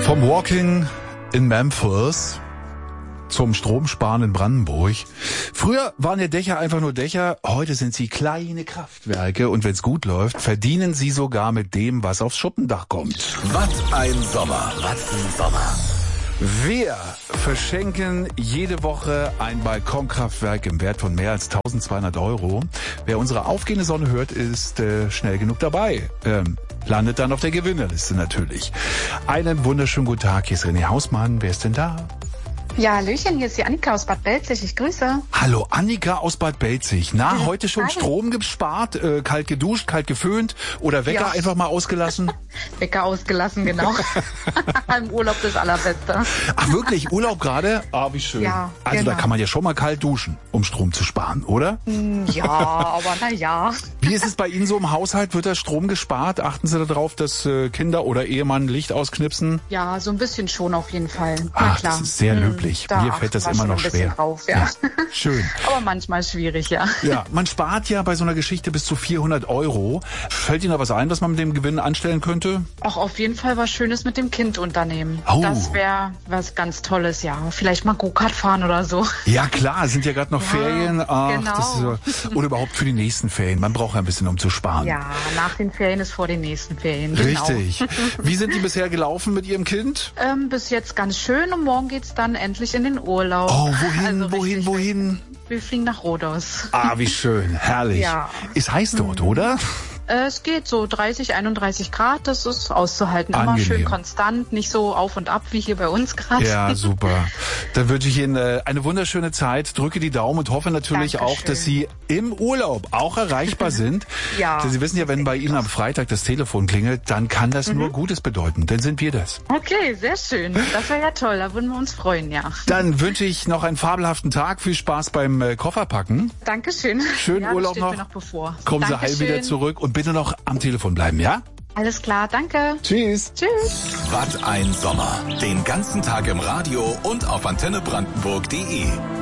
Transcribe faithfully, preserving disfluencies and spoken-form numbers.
Vom Walking in Memphis zum Stromsparen in Brandenburg. Früher waren die Dächer einfach nur Dächer, heute sind sie kleine Kraftwerke und wenn es gut läuft, verdienen sie sogar mit dem, was aufs Schuppendach kommt. Was ein Sommer, was ein Sommer. Wir verschenken jede Woche ein Balkonkraftwerk im Wert von mehr als eintausendzweihundert Euro. Wer unsere aufgehende Sonne hört, ist äh, schnell genug dabei. Ähm, landet dann auf der Gewinnerliste natürlich. Einen wunderschönen guten Tag, hier ist René Hausmann. Wer ist denn da? Ja, Hallöchen, hier ist die Annika aus Bad Belzig. Ich grüße. Hallo, Annika aus Bad Belzig. Na, heute schon Hi. Strom gespart, äh, kalt geduscht, kalt geföhnt oder Wecker Ja. einfach mal ausgelassen? Wecker ausgelassen, genau. Im Urlaub das Allerbeste. Ach wirklich, Urlaub gerade? Ah, wie schön. Ja, also da genau. kann man ja schon mal kalt duschen, um Strom zu sparen, oder? Ja, aber na ja. Wie ist es bei Ihnen so im Haushalt? Wird da Strom gespart? Achten Sie darauf, dass äh, Kinder oder Ehemann Licht ausknipsen? Ja, so ein bisschen schon auf jeden Fall. Na Ach, klar. das ist sehr Hm, löblich. da Mir achten fällt das wir immer schon noch ein bisschen schwer. Drauf, ja. Schön. Aber manchmal schwierig, ja. Ja, man spart ja bei so einer Geschichte bis zu vierhundert Euro. Fällt Ihnen da was ein, was man mit dem Gewinn anstellen könnte? Auch auf jeden Fall was Schönes mit dem Kind unternehmen. Oh. Das wäre was ganz Tolles, ja. Vielleicht mal Go-Kart fahren oder so. Ja klar, es sind ja gerade noch Ja, Ferien. Ach, genau. das ist ja, oder überhaupt für die nächsten Ferien. Man braucht ja ein bisschen, um zu sparen. Ja, nach den Ferien ist vor den nächsten Ferien. Genau. Richtig. Wie sind die bisher gelaufen mit Ihrem Kind? Ähm, bis jetzt ganz schön und morgen geht's dann endlich in den Urlaub. Oh, wohin, Also wohin, richtig, wohin? Wir fliegen nach Rhodos. Ah, wie schön, herrlich. Ja. Ist heiß dort, oder? Äh, es geht so dreißig, einunddreißig Grad, das ist auszuhalten. Immer Angenehm. schön konstant, nicht so auf und ab wie hier bei uns gerade. Ja, super. Dann wünsche ich Ihnen äh, eine wunderschöne Zeit, drücke die Daumen und hoffe natürlich Dankeschön. auch, dass Sie im Urlaub auch erreichbar sind. Ja. Denn Sie wissen ja, wenn bei Ihnen am Freitag das Telefon klingelt, dann kann das Mhm. nur Gutes bedeuten. Dann sind wir das. Okay, sehr schön. Das wäre ja toll, da würden wir uns freuen, ja. Dann wünsche ich noch einen fabelhaften Tag. Viel Spaß beim äh, Kofferpacken. Dankeschön. Schönen ja, Urlaub das steht noch. Mir noch bevor. Kommen Sie Dankeschön. heil wieder zurück und bitte noch am Telefon bleiben, ja? Alles klar, danke. Tschüss. Tschüss. Was ein Sommer. Den ganzen Tag im Radio und auf antenne brandenburg punkt de.